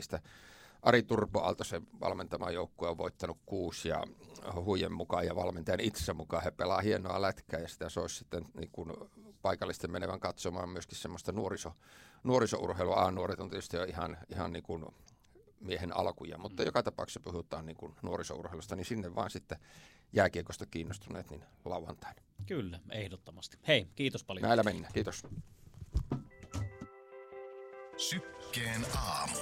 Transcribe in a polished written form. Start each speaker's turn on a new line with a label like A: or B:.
A: niistä Ari Turbo-Aaltosen valmentama joukkue on voittanut 6 ja Huijen mukaan ja valmentajan itsensä mukaan he pelaa hienoa lätkää ja sitä se olisi sitten niin kuin paikallisten menevän katsomaan myöskin semmoista nuorisourheilua. A-nuoret on tietysti jo ihan niin kuin miehen alkuja, mutta joka tapauksessa puhutaan niin kuin nuorisourheilusta, niin sinne vaan sitten jääkiekosta kiinnostuneet niin lauantaina.
B: Kyllä, ehdottomasti. Hei, kiitos paljon.
A: Näillä mennään, kiitos.
C: Sykkeen aamu.